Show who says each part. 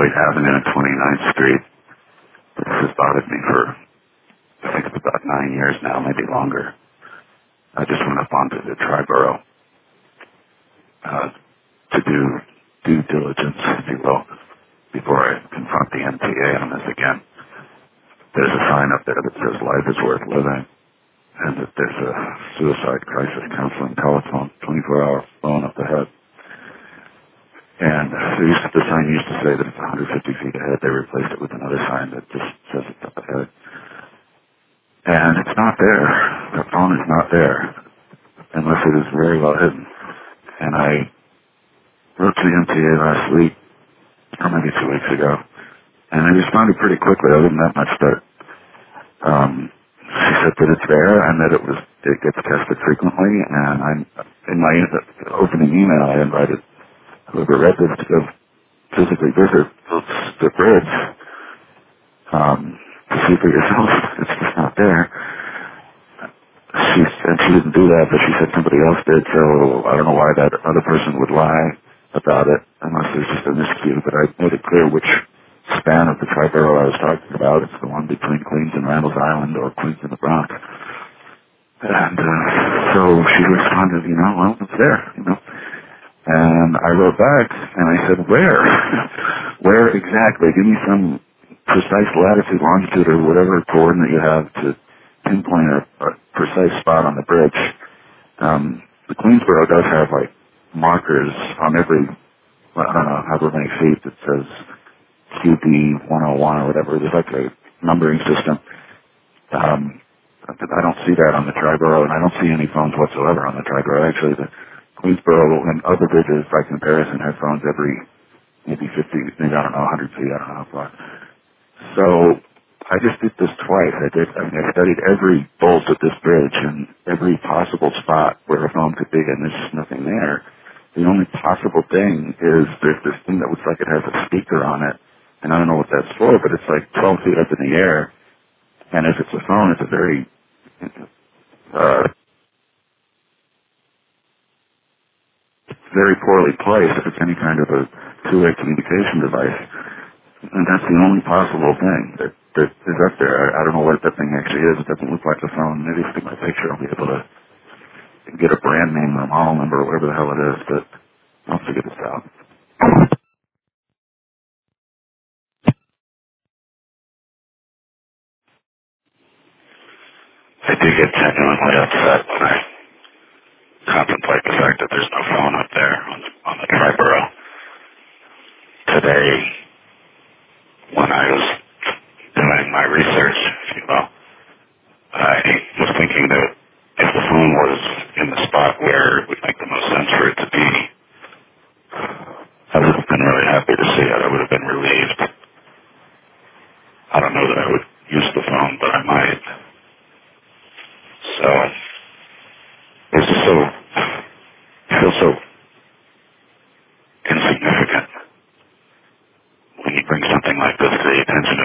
Speaker 1: Detroit Avenue and 29th Street. This has bothered me for, I think it's about 9 years now, maybe longer. I just went up onto the Triborough to do due diligence, if you will, before I confront the MTA on this again. There's a sign up there that says life is worth living, and that there's a suicide crisis counseling telephone, 24-hour phone up ahead. And the sign used to say that it's 150 feet ahead. They replaced it with another sign that just says it's up ahead. And it's not there. The phone is not there, unless it is very well hidden. And I wrote to the MTA last week, or maybe 2 weeks ago, and they responded pretty quickly. I wasn't that much that she said that it's there and that it gets tested frequently. And in my opening email, I invited whoever read this to go physically visit the bridge to see for yourself. It's just not there. She didn't do that, but she said somebody else did, so I don't know why that other person would lie about it, unless there's just a miscue. But I made it clear which span of the Triborough I was talking about. It's the one between Queens and Randall's Island, or Queens and the Bronx. And so she responded, well, it's there, And I wrote back, and I said, where? Where exactly? Give me some precise latitude, longitude, or whatever coordinate you have to pinpoint a precise spot on the bridge. The Queensboro does have, markers on every, I don't know, however many feet that says QB 101 or whatever. There's like a numbering system. I don't see that on the Triborough, and I don't see any phones whatsoever on the Triborough. Actually, the Queensboro and other bridges, by comparison, have phones every maybe 50, maybe, I don't know, 100 feet, I don't know how far. So I just did this twice. I studied every bolt of this bridge and every possible spot where a phone could be, and there's just nothing there. The only possible thing is there's this thing that looks like it has a speaker on it, and I don't know what that's for, but it's like 12 feet up in the air, and if it's a phone, it's a very very poorly placed if it's any kind of a two-way communication device. And that's the only possible thing that is up there. I don't know what that thing actually is. It doesn't look like a phone. Maybe if I take my picture, I'll be able to get a brand name or a model number or whatever the hell it is, but I'll figure this out. I do get genuinely upset when I contemplate the fact that there's no phone up there on the Triborough. Today, when I was doing my research, if you will, I was thinking that if the phone was in the spot where it would make the most sense for it to be, I would have been really happy to see it. I would have been relieved. I don't know that I would use the phone, but I might. So, it's just feels so insignificant when you bring something like this to the attention